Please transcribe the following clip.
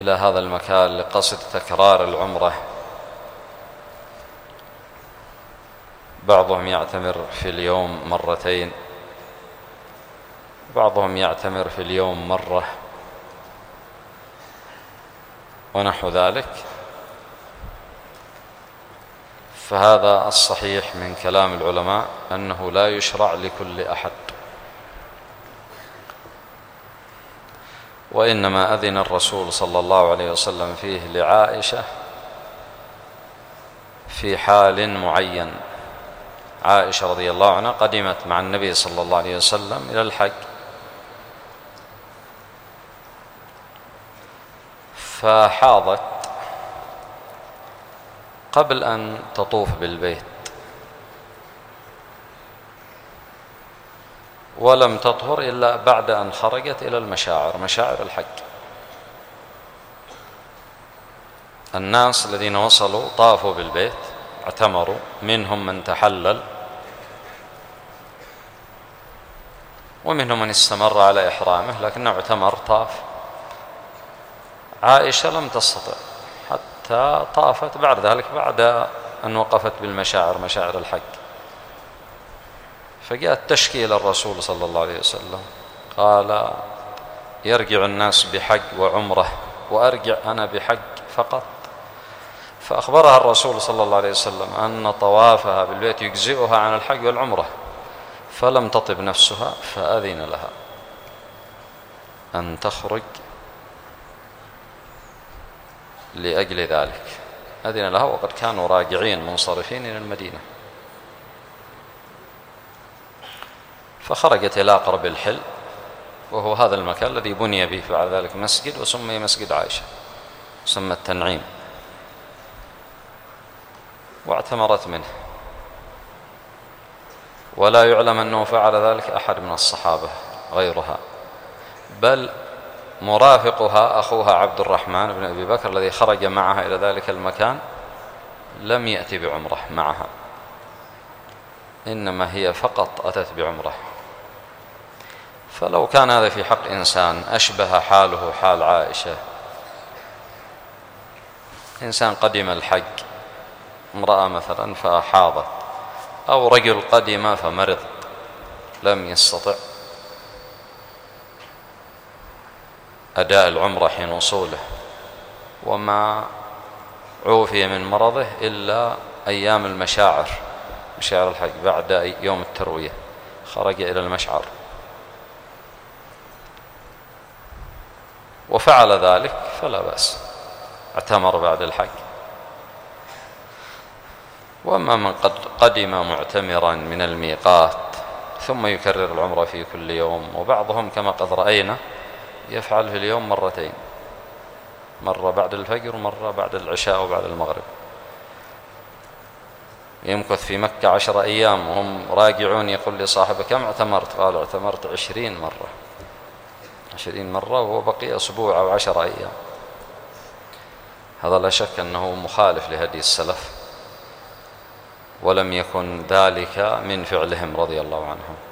إلى هذا المكان لقصد تكرار العمرة. بعضهم يعتمر في اليوم مرتين، بعضهم يعتمر في اليوم مرة ونحو ذلك. فهذا الصحيح من كلام العلماء أنه لا يشرع لكل أحد، وإنما أذن الرسول صلى الله عليه وسلم فيه لعائشة في حال معين. عائشة رضي الله عنها قدمت مع النبي صلى الله عليه وسلم إلى الحج، فحاضت قبل أن تطوف بالبيت، ولم تطهر إلا بعد أن خرجت إلى مشاعر الحج. الناس الذين وصلوا طافوا بالبيت اعتمروا، منهم من تحلل ومنهم من استمر على إحرامه لكنه اعتمر طاف. عائشة لم تستطع حتى طافت بعد ذلك، بعد أن وقفت مشاعر الحج، فجاءت تشكي إلى الرسول صلى الله عليه وسلم، قال: يرجع الناس بحج وعمرة وأرجع أنا بحج فقط. فأخبرها الرسول صلى الله عليه وسلم أن طوافها بالبيت يجزئها عن الحج والعمرة، فلم تطب نفسها، فأذن لها أن تخرج لأجل ذلك. أذن لها وقد كانوا راجعين منصرفين إلى المدينة، فخرجت إلى أقرب الحل، وهو هذا المكان الذي بني به بعد ذلك مسجد وسمي مسجد عائشة، سمى التنعيم، واعتمرت منه. ولا يعلم أنه فعل ذلك أحد من الصحابة غيرها، بل مرافقها أخوها عبد الرحمن بن أبي بكر الذي خرج معها إلى ذلك المكان لم يأتي بعمرة معها، إنما هي فقط أتت بعمرة. فلو كان هذا في حق إنسان أشبه حاله حال عائشة، إنسان قدم الحج، امرأة مثلا فحاضت، أو رجل قدم فمرض لم يستطع أداء العمرة حين وصوله، وما عوفي من مرضه إلا أيام مشاعر الحج بعد يوم التروية خرج إلى المشعر وفعل ذلك فلا بأس، اعتمر بعد الحج. وأما من قد قدم معتمرا من الميقات ثم يكرر العمرة في كل يوم، وبعضهم كما قد رأينا يفعل في اليوم مرتين، مرة بعد الفجر ومرة بعد العشاء وبعد المغرب، يمكث في مكة 10 أيام وهم راجعون يقول لصاحبه: كم اعتمرت؟ قال: اعتمرت 20 مرة، 20 مرة، وهو بقي أسبوع أو 10 أيام. هذا لا شك أنه مخالف لهدي السلف، ولم يكن ذلك من فعلهم رضي الله عنهم.